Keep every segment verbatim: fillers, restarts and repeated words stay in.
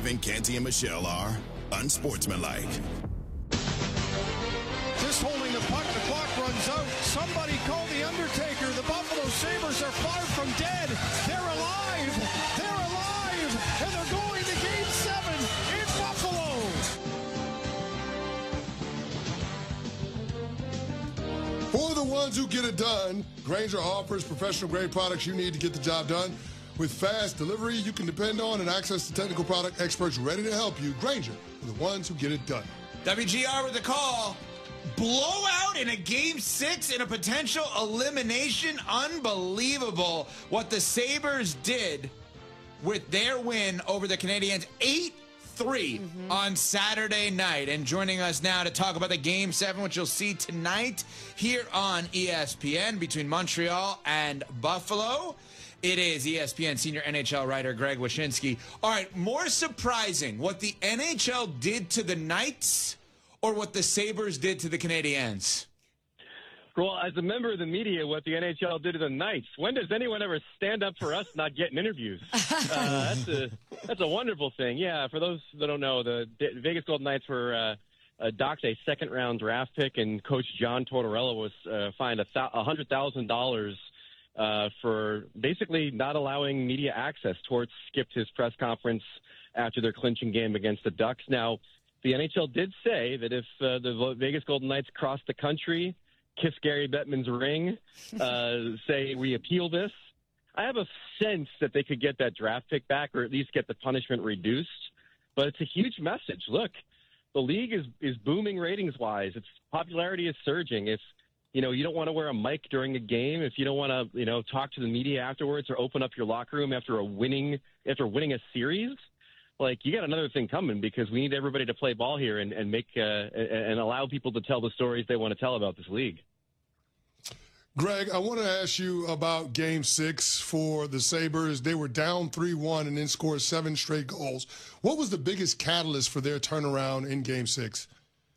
Evan, Canty, and Michelle are unsportsmanlike. Just holding the puck, the clock runs out. Somebody call the Undertaker. The Buffalo Sabres are far from dead. They're alive. They're alive. And they're going to Game seven in Buffalo. For the ones who get it done, Grainger offers professional-grade products you need to get the job done. With fast delivery you can depend on and access to technical product experts ready to help you, Grainger, for the ones who get it done. W G R with the call. Blowout in a game six in a potential elimination. Unbelievable what the Sabres did with their win over the Canadiens. eight three mm-hmm. on Saturday night. And joining us now to talk about the Game seven, which you'll see tonight here on E S P N between Montreal and Buffalo, it is E S P N senior N H L writer Greg Wyshynski. All right, more surprising, what the N H L did to the Knights or what the Sabres did to the Canadiens? Well, as a member of the media, what the N H L did to the Knights. When does anyone ever stand up for us not getting interviews? Uh, that's a that's a wonderful thing. Yeah, for those that don't know, the Vegas Golden Knights were uh, uh, docked a second-round draft pick, and Coach John Tortorella was uh, fined a th- one hundred thousand dollars uh, for basically not allowing media access. Torts skipped his press conference after their clinching game against the Ducks. Now, the N H L did say that if uh, the Vegas Golden Knights cross the country, kiss Gary Bettman's ring, uh, say we appeal this, I have a sense that they could get that draft pick back or at least get the punishment reduced. But it's a huge message. Look, the league is, is booming ratings-wise. Its popularity is surging. If, you know, you don't want to wear a mic during a game, if you don't want to, you know, talk to the media afterwards or open up your locker room after a winning after winning a series, like, you got another thing coming because we need everybody to play ball here and, and make uh, and allow people to tell the stories they want to tell about this league. Greg, I want to ask you about Game Six for the Sabres. They were down three one and then scored seven straight goals. What was the biggest catalyst for their turnaround in Game Six?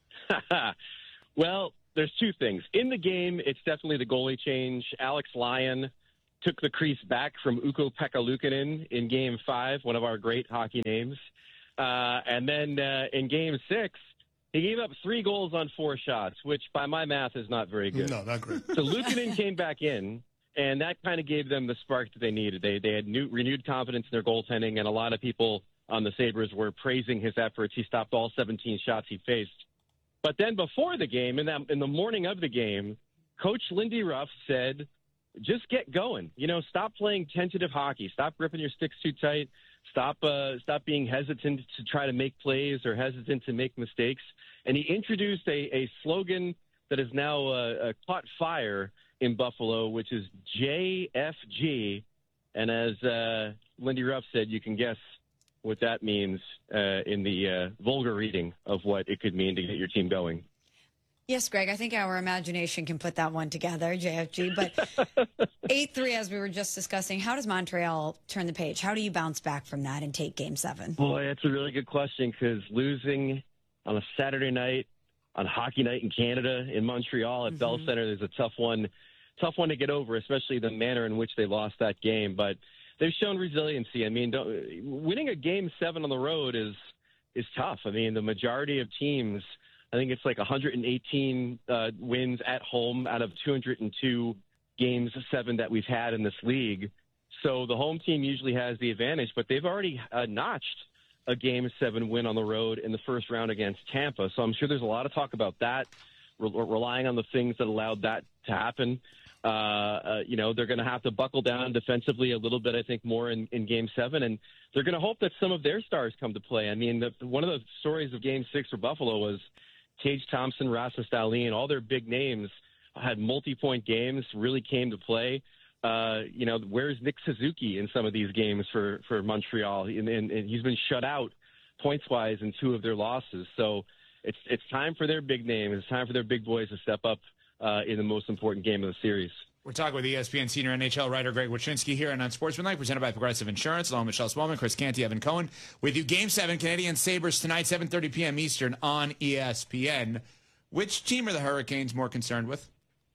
Well, there's two things. In the game, it's definitely the goalie change. Alex Lyon took the crease back from Ukko-Pekka Luukkonen in Game five, one of our great hockey names. Uh, and then uh, in Game six, he gave up three goals on four shots, which by my math is not very good. No, not great. So Luukkonen came back in, and that kind of gave them the spark that they needed. They they had new, renewed confidence in their goaltending, and a lot of people on the Sabres were praising his efforts. He stopped all seventeen shots he faced. But then before the game, in, that, in the morning of the game, Coach Lindy Ruff said, just get going. You know, stop playing tentative hockey. Stop gripping your sticks too tight. Stop uh, stop being hesitant to try to make plays or hesitant to make mistakes. And he introduced a, a slogan that has now uh, uh, caught fire in Buffalo, which is J F G. And as uh, Lindy Ruff said, you can guess what that means uh, in the uh, vulgar reading of what it could mean to get your team going. Yes, Greg, I think our imagination can put that one together, J F G. But eight three, as we were just discussing, how does Montreal turn the page? How do you bounce back from that and take Game seven? Boy, that's a really good question because losing on a Saturday night, on Hockey Night in Canada, in Montreal at mm-hmm. Bell Center is a tough one, tough one to get over, especially the manner in which they lost that game. But they've shown resiliency. I mean, don't, winning a Game seven on the road is is tough. I mean, the majority of teams – I think it's like one hundred eighteen uh, wins at home out of two hundred two games seven that we've had in this league. So the home team usually has the advantage, but they've already uh, notched a game seven win on the road in the first round against Tampa. So I'm sure there's a lot of talk about that, re- relying on the things that allowed that to happen. Uh, uh, you know, they're going to have to buckle down defensively a little bit, I think, more in, in Game seven, and they're going to hope that some of their stars come to play. I mean, the, one of the stories of Game six for Buffalo was Tage Thompson, Rasmus Dahlin, all their big names had multi-point games, really came to play. Uh, you know, where's Nick Suzuki in some of these games for, for Montreal? And, and, and he's been shut out points-wise in two of their losses. So it's it's time for their big names. It's time for their big boys to step up uh, in the most important game of the series. We're talking with E S P N senior N H L writer Greg Wyshynski here on Unsportsmanlike, presented by Progressive Insurance. Along with Michelle Smallman, Chris Canty, Evan Cohen. With you, Game seven, Canadiens Sabres tonight, seven thirty p.m. Eastern on E S P N. Which team are the Hurricanes more concerned with?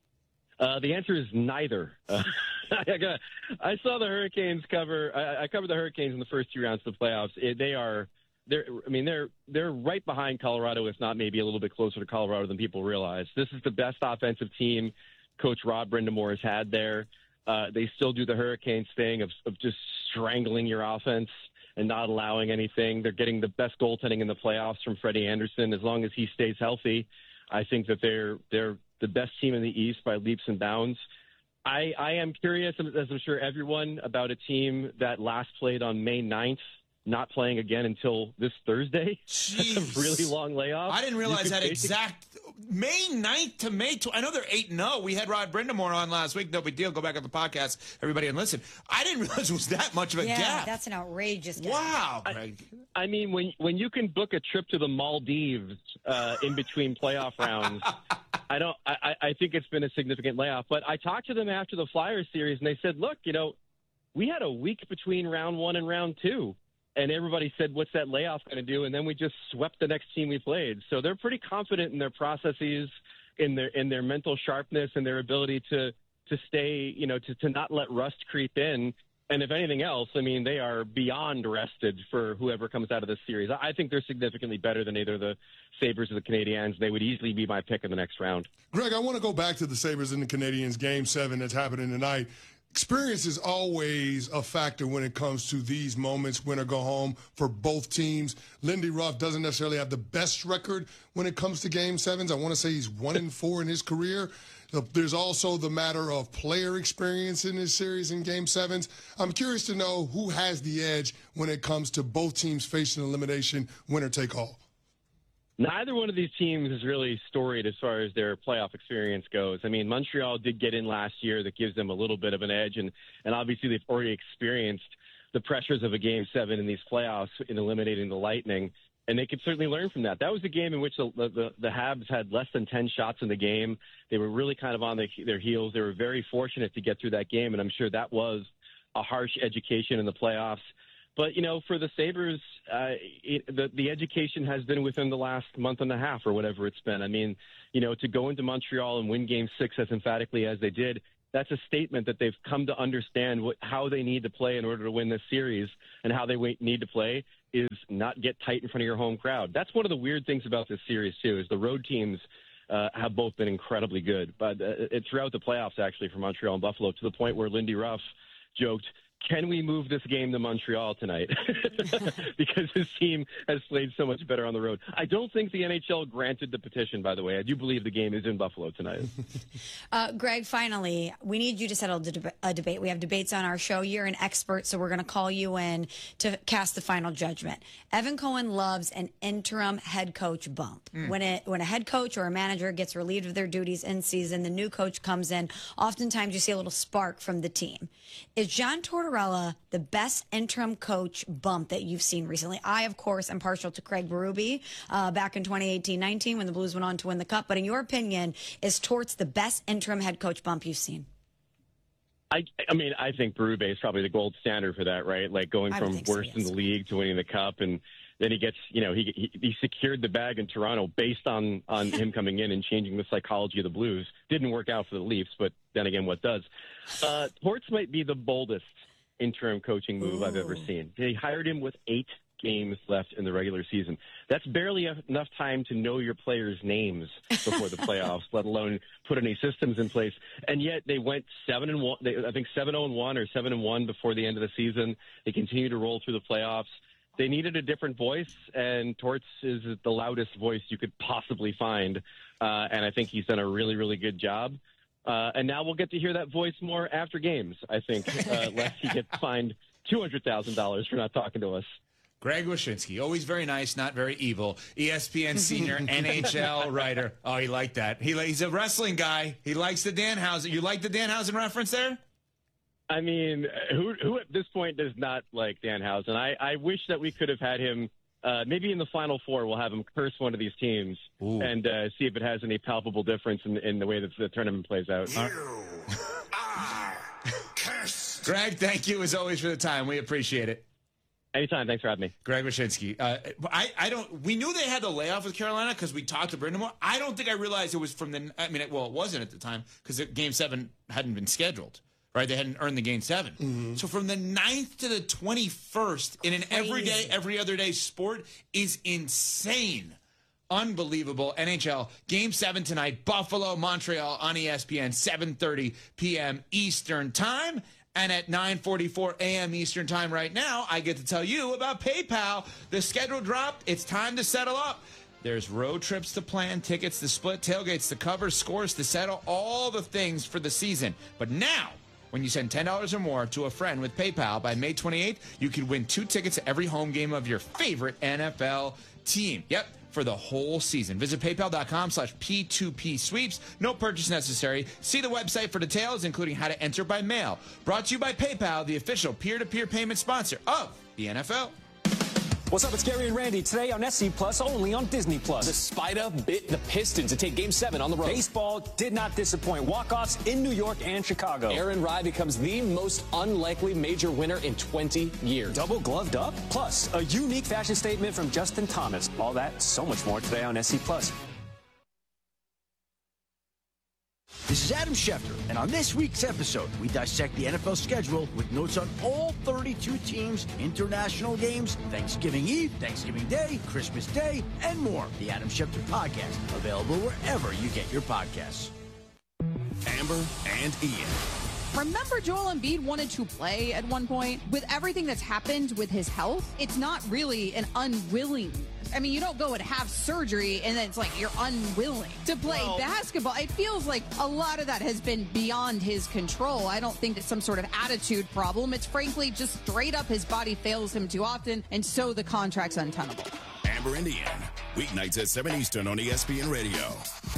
Uh, the answer is neither. Uh, I, got, I saw the Hurricanes cover. I, I covered the Hurricanes in the first two rounds of the playoffs. It, they are they're I mean they're they're right behind Colorado, if not maybe a little bit closer to Colorado than people realize. This is the best offensive team Coach Rob Brindamore has had there. Uh, they still do the Hurricanes thing of, of just strangling your offense and not allowing anything. They're getting the best goaltending in the playoffs from Freddie Anderson. As long as he stays healthy, I think that they're they're the best team in the East by leaps and bounds. I, I am curious, as I'm sure everyone, about a team that last played on May ninth, not playing again until this Thursday. Jeez. A really long layoff. I didn't realize that exact May ninth to May twelfth. I know they're eight and oh. We had Rod Brindamore on last week. No big deal. Go back on the podcast, everybody, and listen. I didn't realize it was that much of a yeah, gap. that's an outrageous gap. Wow, Greg. I, I mean, when when you can book a trip to the Maldives uh, in between playoff rounds, I don't. I, I think it's been a significant layoff. But I talked to them after the Flyers series, and they said, "Look, you know, we had a week between round one and round two." And everybody said, what's that layoff going to do? And then we just swept the next team we played. So they're pretty confident in their processes, in their in their mental sharpness, and their ability to to stay, you know, to, to not let rust creep in. And if anything else, I mean, they are beyond rested for whoever comes out of this series. I think they're significantly better than either the Sabres or the Canadiens. They would easily be my pick in the next round. Greg, I want to go back to the Sabres and the Canadiens game seven that's happening tonight. Experience is always a factor when it comes to these moments, win or go home, for both teams. Lindy Ruff doesn't necessarily have the best record when it comes to game sevens. I want to say he's one and four in his career. There's also the matter of player experience in this series in game sevens. I'm curious to know who has the edge when it comes to both teams facing elimination, winner take all. Neither one of these teams is really storied as far as their playoff experience goes. I mean, Montreal did get in last year. That gives them a little bit of an edge, and, and obviously they've already experienced the pressures of a Game seven in these playoffs in eliminating the Lightning, and they could certainly learn from that. That was a game in which the, the, the Habs had less than ten shots in the game. They were really kind of on the, their heels. They were very fortunate to get through that game, and I'm sure that was a harsh education in the playoffs. But, you know, for the Sabres, uh, it, the, the education has been within the last month and a half or whatever it's been. I mean, you know, to go into Montreal and win game six as emphatically as they did, that's a statement that they've come to understand what, how they need to play in order to win this series, and how they need to play is not get tight in front of your home crowd. That's one of the weird things about this series, too, is the road teams uh, have both been incredibly good. But uh, it, throughout the playoffs, actually, for Montreal and Buffalo, to the point where Lindy Ruff joked, can we move this game to Montreal tonight? Because his team has played so much better on the road. I don't think the N H L granted the petition, by the way. I do believe the game is in Buffalo tonight. uh, Greg, finally, we need you to settle deb- a debate. We have debates on our show. You're an expert, so we're going to call you in to cast the final judgment. Evan Cohen loves an interim head coach bump. Mm. When, it, when a head coach or a manager gets relieved of their duties in season, the new coach comes in. Oftentimes you see a little spark from the team. Is John Tortorella the best interim coach bump that you've seen recently? I, of course, am partial to Craig Berube uh, back in twenty eighteen nineteen when the Blues went on to win the Cup. But in your opinion, is Torts the best interim head coach bump you've seen? I, I mean, I think Berube is probably the gold standard for that, right? Like going from worst so, yes. in the league to winning the Cup, and then he gets, you know, he he, he secured the bag in Toronto based on, on him coming in and changing the psychology of the Blues. Didn't work out for the Leafs, but then again, what does? Uh, Torts might be the boldest interim coaching move Ooh. I've ever seen. They hired him with eight games left in the regular season. That's barely enough time to know your players' names before the playoffs, let alone put any systems in place. And yet they went seven and one. They, I think seven zero and one or seven and one before the end of the season. They continue to roll through the playoffs. They needed a different voice, and Torts is the loudest voice you could possibly find. Uh, and I think he's done a really, really good job. Uh, and now we'll get to hear that voice more after games, I think, uh, lest he gets fined two hundred thousand dollars for not talking to us. Greg Wyshynski, always very nice, not very evil. E S P N senior N H L writer. Oh, he liked that. He, he's a wrestling guy. He likes the Danhausen. You like the Danhausen reference there? I mean, who who at this point does not like Danhausen? I, I wish that we could have had him. Uh, maybe in the Final Four, we'll have him curse one of these teams Ooh. and uh, see if it has any palpable difference in, in the way that the tournament plays out. You are cursed. Greg, thank you as always for the time. We appreciate it. Anytime. Thanks for having me. Greg Wyshynski. Uh, I, I don't. We knew they had the layoff with Carolina because we talked to Brindamore. I don't think I realized it was from the. I mean, it, well, it wasn't at the time because Game Seven hadn't been scheduled. right? They hadn't earned the game seven. Mm-hmm. So from the ninth to the twenty-first in an everyday, every other day sport is insane. Unbelievable. N H L Game seven tonight, Buffalo, Montreal on E S P N, seven thirty p.m. Eastern Time. And at nine forty-four a.m. Eastern Time right now, I get to tell you about PayPal. The schedule dropped. It's time to settle up. There's road trips to plan, tickets to split, tailgates to cover, scores to settle, all the things for the season. But now, when you send ten dollars or more to a friend with PayPal by May twenty-eighth, you could win two tickets to every home game of your favorite N F L team. Yep, for the whole season. Visit paypal.com slash P2P sweeps. No purchase necessary. See the website for details, including how to enter by mail. Brought to you by PayPal, the official peer-to-peer payment sponsor of the N F L. What's up? It's Gary and Randy. Today on S C Plus, only on Disney Plus. The Spider bit the Pistons to take Game seven on the road. Baseball did not disappoint. Walk-offs in New York and Chicago. Aaron Rye becomes the most unlikely major winner in twenty years. Double gloved up? Plus, a unique fashion statement from Justin Thomas. All that, so much more today on S C Plus. This is Adam Schefter, and on this week's episode, we dissect the N F L schedule with notes on all thirty-two teams, international games, Thanksgiving Eve, Thanksgiving Day, Christmas Day, and more. The Adam Schefter Podcast, available wherever you get your podcasts. Amber and Ian. Remember Joel Embiid wanted to play at one point? With everything that's happened with his health, it's not really an unwilling. I mean, you don't go and have surgery and then it's like you're unwilling to play well, basketball. It feels like a lot of that has been beyond his control. I don't think it's some sort of attitude problem. It's frankly just straight up his body fails him too often, and so the contract's untenable. Amber and Ian, weeknights at seven Eastern on E S P N Radio.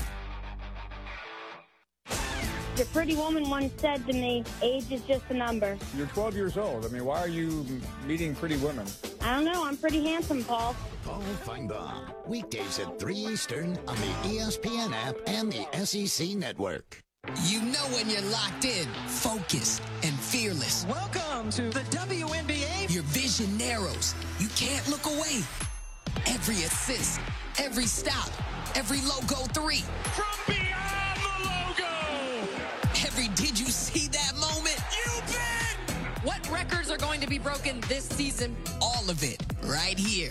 The pretty woman once said to me, age is just a number. You're twelve years old. I mean, why are you meeting pretty women? I don't know. I'm pretty handsome, Paul. Paul Feinbaum, weekdays at three Eastern on the E S P N app and the S E C network. You know when you're locked in, focused, and fearless. Welcome to the W N B A. Your vision narrows. You can't look away. Every assist, every stop, every logo three. From beyond the logo. Every did you see that moment? You bet. What records are going to be broken this season? All of it, right here